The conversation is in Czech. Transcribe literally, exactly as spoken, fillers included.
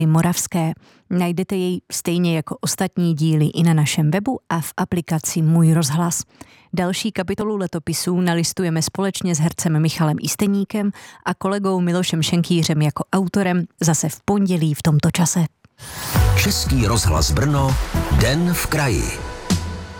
Moravské. Najdete jej stejně jako ostatní díly i na našem webu a v aplikaci Můj rozhlas. Další kapitolu letopisů nalistujeme společně s hercem Michalem Isteníkem a kolegou Milošem Šenkýřem jako autorem zase v pondělí v tomto čase. Český rozhlas Brno, Den v kraji.